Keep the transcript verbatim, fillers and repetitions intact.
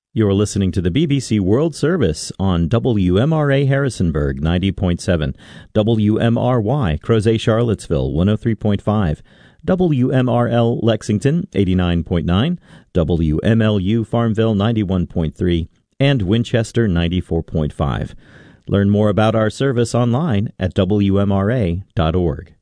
You're listening to the B B C World Service on W M R A Harrisonburg ninety point seven, W M R Y Crozet Charlottesville one oh three point five, W M R L Lexington eighty-nine point nine, W M L U Farmville ninety-one point three, and Winchester ninety-four point five. Learn more about our service online at W M R A dot org.